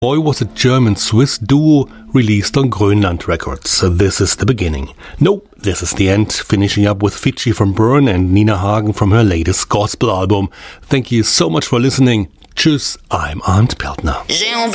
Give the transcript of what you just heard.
Boy was a German-Swiss duo released on Grönland Records. This is the beginning. No, this is the end, finishing up with Fidschi from Bern and Nina Hagen from her latest gospel album. Thank you so much for listening. Tschüss, I'm Arndt Peltner.